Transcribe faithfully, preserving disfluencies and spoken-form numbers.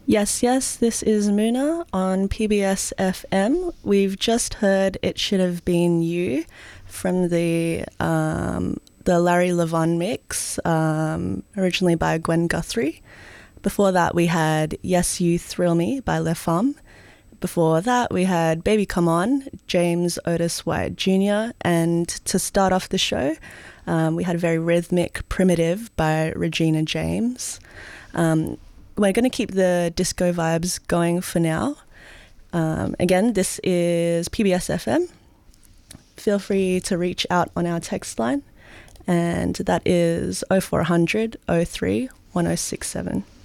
Yes, yes, this is Muna on P B S F M. We've just heard It Should Have Been You from the um, the Larry Levon mix, um, originally by Gwen Guthrie. Before that, we had Yes You Thrill Me by Les Femmes. Before that, we had Baby Come On, James Otis White Junior And to start off the show, um, we had a very rhythmic Primitive by Regina James. Um, we're going to keep the disco vibes going for now. Um, again, this is P B S F M. Feel free to reach out on our text line, and that is oh four hundred, oh three, one oh six seven.